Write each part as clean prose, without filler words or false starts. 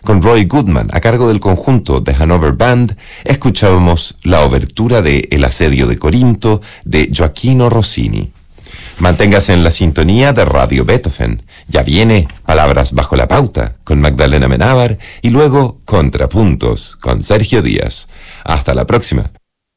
Con Roy Goodman a cargo del conjunto The Hanover Band, escuchábamos la obertura de El asedio de Corinto de Gioachino Rossini. Manténgase en la sintonía de Radio Beethoven. Ya viene Palabras bajo la pauta con Magdalena Amenábar y luego Contrapuntos con Sergio Díaz. Hasta la próxima.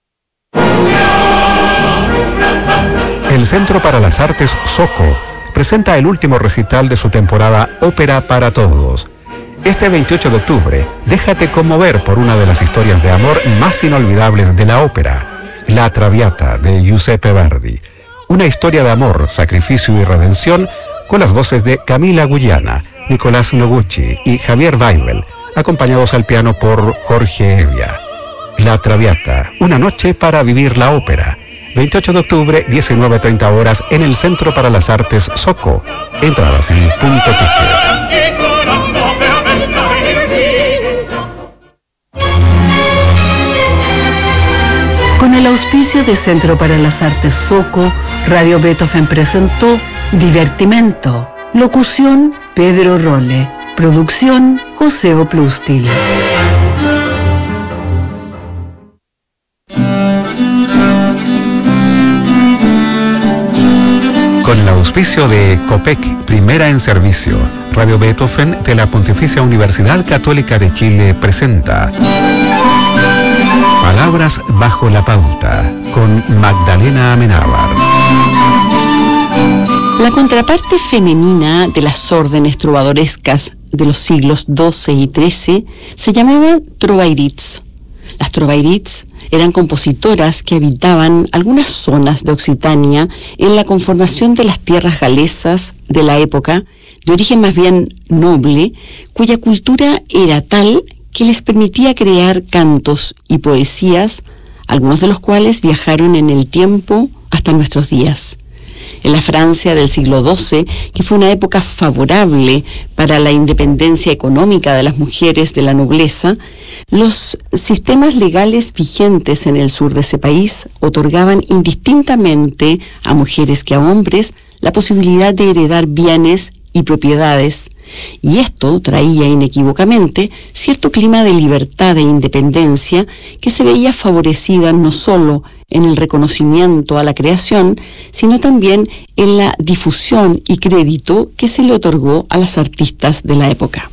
El Centro para las Artes SOCO presenta el último recital de su temporada Ópera para Todos. Este 28 de octubre, déjate conmover por una de las historias de amor más inolvidables de la ópera, La Traviata de Giuseppe Verdi. Una historia de amor, sacrificio y redención con las voces de Camila Guyana, Nicolás Noguchi y Javier Weibel, acompañados al piano por Jorge Evia. La Traviata, una noche para vivir la ópera. 28 de octubre, 19:30 horas en el Centro para las Artes SOCO. Entradas en Punto Ticket. Con el auspicio de Centro para las Artes SOCO, Radio Beethoven presentó Divertimento. Locución, Pedro Rolle. Producción, José Oplustil. Con el auspicio de COPEC, primera en servicio, Radio Beethoven de la Pontificia Universidad Católica de Chile presenta Palabras bajo la pauta con Magdalena Amenábar. La contraparte femenina de las órdenes trovadorescas de los siglos XII y XIII se llamaban trovairits. Las trovairits eran compositoras que habitaban algunas zonas de Occitania en la conformación de las tierras galesas de la época, de origen más bien noble, cuya cultura era tal que les permitía crear cantos y poesías, algunos de los cuales viajaron en el tiempo hasta nuestros días. En la Francia del siglo XII, que fue una época favorable para la independencia económica de las mujeres de la nobleza, los sistemas legales vigentes en el sur de ese país otorgaban indistintamente a mujeres que a hombres la posibilidad de heredar bienes y propiedades, y esto traía inequívocamente cierto clima de libertad e independencia que se veía favorecida no solo en el reconocimiento a la creación, sino también en la difusión y crédito que se le otorgó a las artistas de la época.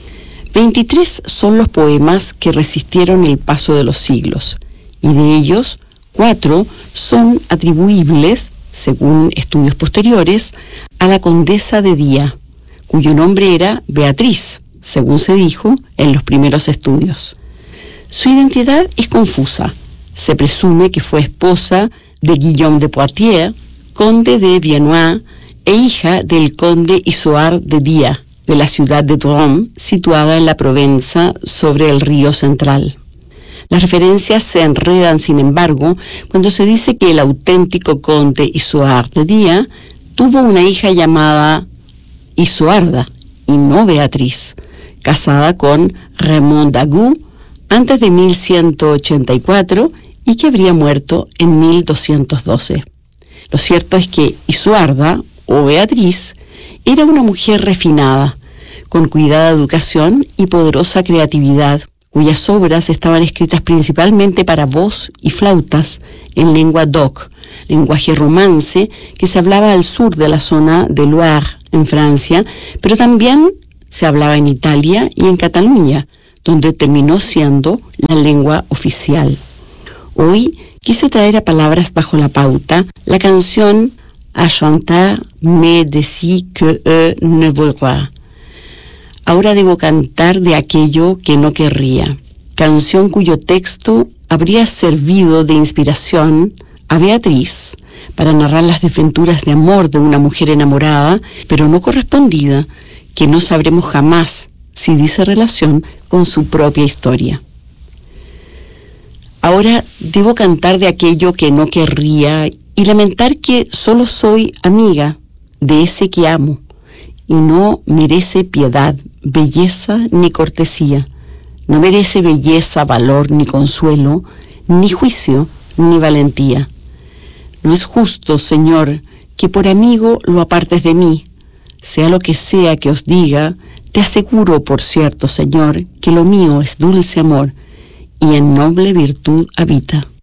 23 son los poemas que resistieron el paso de los siglos, y de ellos 4 son atribuibles, según estudios posteriores, a la condesa de Día, cuyo nombre era Beatriz, según se dijo en los primeros estudios. Su identidad es confusa. Se presume que fue esposa de Guillaume de Poitiers, conde de Viennois, e hija del conde Isoard de Día, de la ciudad de Drôme, situada en la Provenza sobre el río Central. Las referencias se enredan, sin embargo, cuando se dice que el auténtico conde Isoard de Día tuvo una hija llamada Isoarda, y no Beatriz, casada con Raymond d'Agoult antes de 1184 y que habría muerto en 1212. Lo cierto es que Isoarda, o Beatriz, era una mujer refinada, con cuidada educación y poderosa creatividad, cuyas obras estaban escritas principalmente para voz y flautas en lengua d'oc, lenguaje romance que se hablaba al sur de la zona de Loire, en Francia, pero también se hablaba en Italia y en Cataluña, donde terminó siendo la lengua oficial. Hoy quise traer a Palabras bajo la pauta la canción A chanter mais de si que ne vouloir. Ahora debo cantar de aquello que no querría, canción cuyo texto habría servido de inspiración a Beatriz para narrar las desventuras de amor de una mujer enamorada, pero no correspondida, que no sabremos jamás si dice relación con su propia historia. Ahora debo cantar de aquello que no querría y lamentar que solo soy amiga de ese que amo y no merece piedad, belleza ni cortesía. No merece belleza, valor ni consuelo, ni juicio ni valentía. No es justo, Señor, que por amigo lo apartes de mí. Sea lo que sea que os diga, Te aseguro, por cierto, Señor, que lo mío es dulce amor, y en noble virtud habita.